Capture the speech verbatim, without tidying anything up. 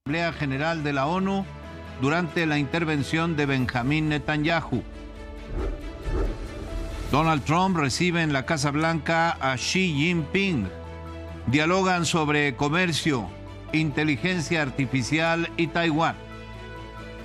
Asamblea General de la ONU durante la intervención de Benjamín Netanyahu. Donald Trump recibe en la Casa Blanca a Xi Jinping. Dialogan sobre comercio, inteligencia artificial y Taiwán.